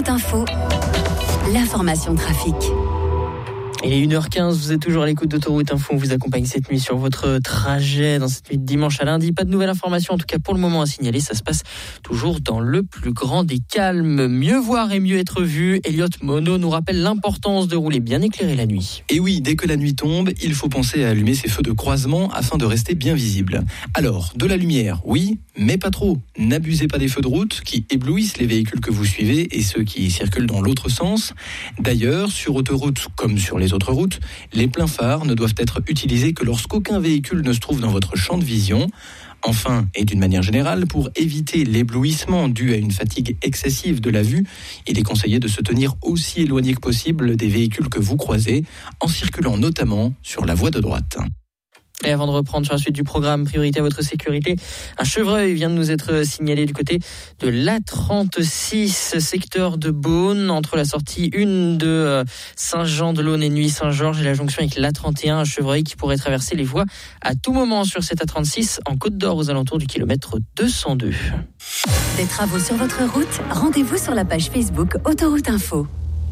Autoroute Info, l'information trafic. Il est 1h15, vous êtes toujours à l'écoute d'Autoroute Info. On vous accompagne cette nuit sur votre trajet dans cette nuit de dimanche à lundi. Pas de nouvelles informations, en tout cas pour le moment à signaler. Ça se passe toujours dans le plus grand des calmes. Mieux voir et mieux être vu. Elliot Monod nous rappelle l'importance de rouler bien éclairé la nuit. Et oui, dès que la nuit tombe, il faut penser à allumer ces feux de croisement afin de rester bien visible. Alors, de la lumière, oui, mais pas trop. N'abusez pas des feux de route qui éblouissent les véhicules que vous suivez et ceux qui circulent dans l'autre sens. D'ailleurs, sur autoroute comme sur les autres routes, les pleins phares ne doivent être utilisés que lorsqu'aucun véhicule ne se trouve dans votre champ de vision. Enfin, et d'une manière générale, pour éviter l'éblouissement dû à une fatigue excessive de la vue, il est conseillé de se tenir aussi éloigné que possible des véhicules que vous croisez, en circulant notamment sur la voie de droite. Et avant de reprendre sur la suite du programme, priorité à votre sécurité, un chevreuil vient de nous être signalé du côté de l'A36, secteur de Beaune, entre la sortie 1 de Saint-Jean-de-Laune et Nuit-Saint-Georges et la jonction avec l'A31, un chevreuil qui pourrait traverser les voies à tout moment sur cette A36 en Côte d'Or aux alentours du kilomètre 202. Des travaux sur votre route, rendez-vous sur la page Facebook Autoroute Info.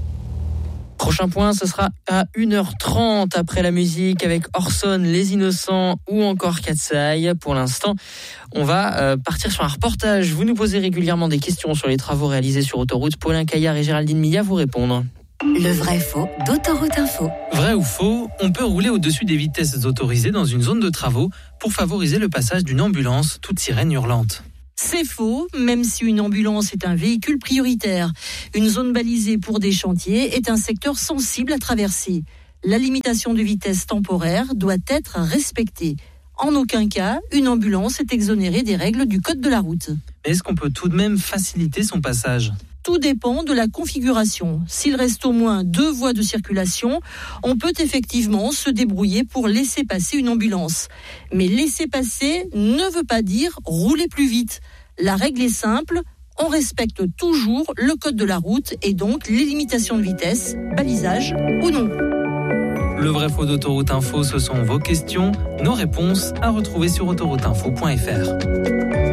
Prochain point, ce sera à 1h30 après la musique avec Orson, Les Innocents ou encore Katsai. Pour l'instant, on va partir sur un reportage. Vous nous posez régulièrement des questions sur les travaux réalisés sur autoroute. Paulin Caillard et Géraldine Milla vous répondent. Le vrai-faux d'Autoroute Info. Vrai ou faux, on peut rouler au-dessus des vitesses autorisées dans une zone de travaux pour favoriser le passage d'une ambulance, toute sirène hurlante. C'est faux, même si une ambulance est un véhicule prioritaire. Une zone balisée pour des chantiers est un secteur sensible à traverser. La limitation de vitesse temporaire doit être respectée. En aucun cas, une ambulance est exonérée des règles du code de la route. Mais est-ce qu'on peut tout de même faciliter son passage ? Tout dépend de la configuration. S'il reste au moins 2 voies de circulation, on peut effectivement se débrouiller pour laisser passer une ambulance. Mais laisser passer ne veut pas dire rouler plus vite. La règle est simple, on respecte toujours le code de la route et donc les limitations de vitesse, balisage ou non. Le vrai faux d'Autoroute Info, ce sont vos questions, nos réponses à retrouver sur autorouteinfo.fr.